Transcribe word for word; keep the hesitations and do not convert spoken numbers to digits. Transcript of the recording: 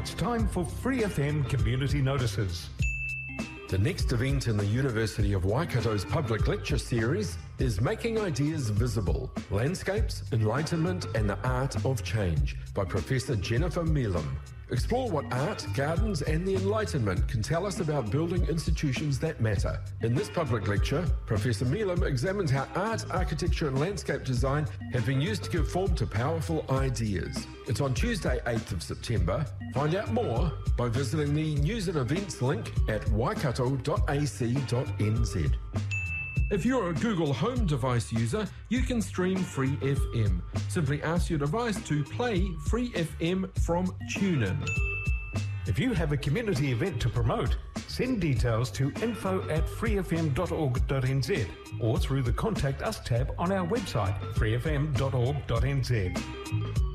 it's time for Free F M Community Notices. The next event in the University of Waikato's public lecture series is Making Ideas Visible, Landscapes, Enlightenment and the Art of Change by Professor Jennifer Milam. Explore what art, gardens and the Enlightenment can tell us about building institutions that matter. In this public lecture, Professor Milam examines how art, architecture and landscape design have been used to give form to powerful ideas. It's on Tuesday, eighth of September. Find out more by visiting the News and Events link at waikato dot a c dot n z. If you're a Google Home device user, you can stream Free F M. Simply ask your device to play Free F M from TuneIn. If you have a community event to promote, send details to info at free f m dot org dot n z or through the Contact Us tab on our website, free f m dot org dot n z.